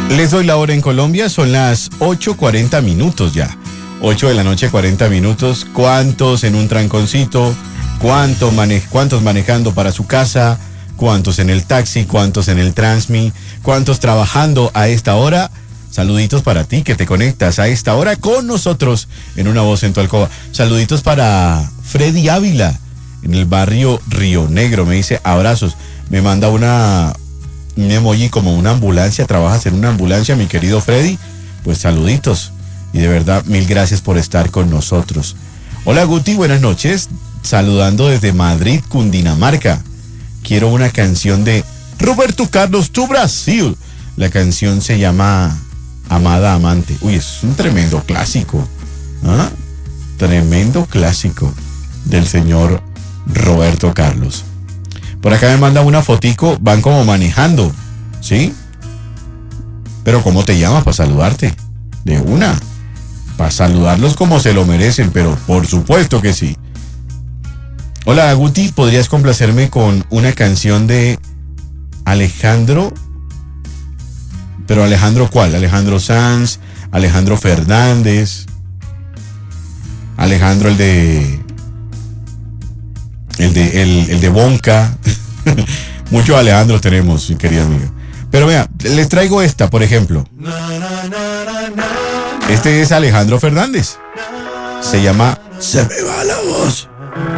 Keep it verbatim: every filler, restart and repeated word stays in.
Les doy la hora en Colombia, son las ocho cuarenta minutos ya. ocho de la noche, cuarenta minutos. ¿Cuántos en un tranconcito? ¿Cuánto mane- ¿Cuántos manejando para su casa? ¿Cuántos en el taxi? ¿Cuántos en el Transmi? ¿Cuántos trabajando a esta hora? Saluditos para ti que te conectas a esta hora con nosotros en Una Voz en tu Alcoba. Saluditos para Freddy Ávila en el barrio Río Negro. Me dice abrazos. Me manda una... un emoji como una ambulancia. ¿Trabajas en una ambulancia, mi querido Freddy? Pues saluditos. Y de verdad, mil gracias por estar con nosotros. Hola Guti, buenas noches. Saludando desde Madrid, Cundinamarca. Quiero una canción de Roberto Carlos, tu Brasil. La canción se llama Amada Amante. Uy, es un tremendo clásico. ¿Ah? Tremendo clásico del señor Roberto Carlos. Por acá me manda una fotico, van como manejando, ¿sí? Pero ¿cómo te llamas para saludarte? De una. Para saludarlos como se lo merecen, pero por supuesto que sí. Hola, Guti, ¿podrías complacerme con una canción de Alejandro? ¿Pero Alejandro cuál? Alejandro Sanz, Alejandro Fernández, Alejandro el de... El de, el, el de Bonca. Muchos Alejandros tenemos, mi querido amigo. Pero vea, les traigo esta, por ejemplo. Este es Alejandro Fernández. Se llama Se me va la voz.